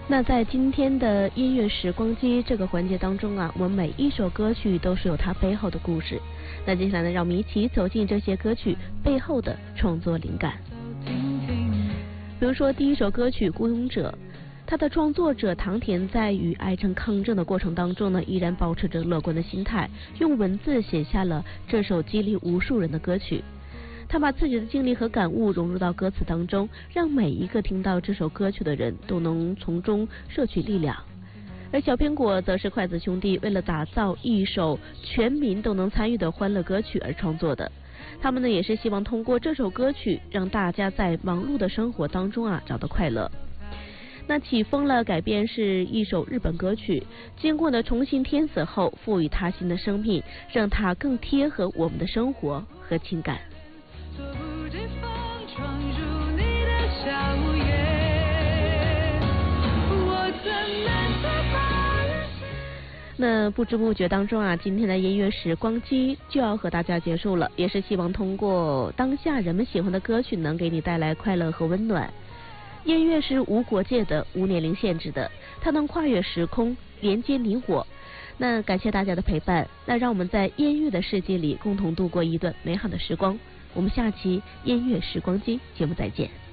那在今天的音乐时光机这个环节当中啊，我们每一首歌曲都是有它背后的故事。那接下来呢，让我们一起走进这些歌曲背后的创作灵感。比如说第一首歌曲《孤勇者》，它的创作者唐田在与癌症抗争的过程当中呢，依然保持着乐观的心态，用文字写下了这首激励无数人的歌曲。他把自己的经历和感悟融入到歌词当中，让每一个听到这首歌曲的人都能从中摄取力量。而小苹果则是筷子兄弟为了打造一首全民都能参与的欢乐歌曲而创作的。他们呢也是希望通过这首歌曲让大家在忙碌的生活当中啊找到快乐。那起风了改编是一首日本歌曲，经过了重新填词后赋予它新的生命，让它更贴合我们的生活和情感。那不知不觉当中啊，今天的音乐时光机就要和大家结束了，也是希望通过当下人们喜欢的歌曲能给你带来快乐和温暖。音乐是无国界的，无年龄限制的，它能跨越时空，连接你我。那感谢大家的陪伴，那让我们在音乐的世界里共同度过一段美好的时光。我们下期音乐时光机节目再见。